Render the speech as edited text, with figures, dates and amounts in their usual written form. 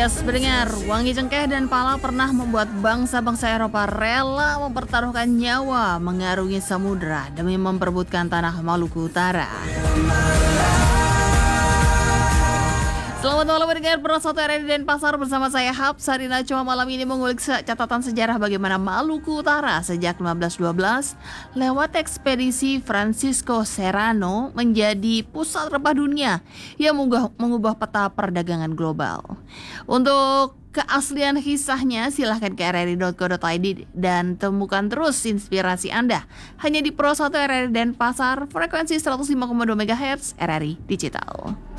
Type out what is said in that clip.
Yes, pendengar, wangi cengkeh dan pala pernah membuat bangsa-bangsa Eropa rela mempertaruhkan nyawa mengarungi samudera demi memperebutkan tanah Maluku Utara. Selamat malam pendengar Pro 1 RRI Denpasar bersama saya Hapsarina. Cuma malam ini mengulik catatan sejarah bagaimana Maluku Utara sejak 1512 lewat ekspedisi Francisco Serrano menjadi pusat rempah dunia yang mengubah peta perdagangan global. Untuk keaslian kisahnya silahkan ke rri.co.id dan temukan terus inspirasi Anda hanya di Pro 1 RRI Denpasar frekuensi 105,2 MHz RRI Digital.